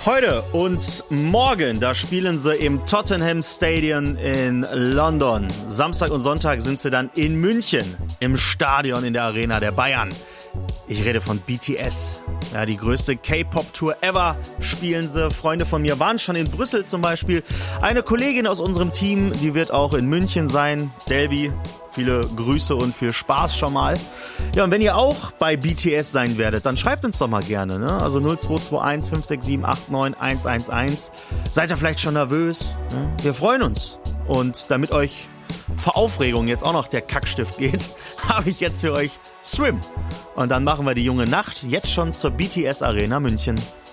Heute und morgen, da spielen sie im Tottenham Stadium in London. Samstag und Sonntag sind sie dann in München im Stadion in der Arena der Bayern. Ich rede von BTS. Ja, die größte K-Pop-Tour ever spielen sie. Freunde von mir waren schon in Brüssel zum Beispiel. Eine Kollegin aus unserem Team, die wird auch in München sein. Delby, viele Grüße und viel Spaß schon mal. Ja, und wenn ihr auch bei BTS sein werdet, dann schreibt uns doch mal gerne, ne? Also 0221 567 89 111. Seid ihr vielleicht schon nervös? Ne? Wir freuen uns. Und damit euch vor Aufregung jetzt auch noch der Kackstift geht, habe ich jetzt für euch Swim. Und dann machen wir die junge Nacht jetzt schon zur BTS Arena München.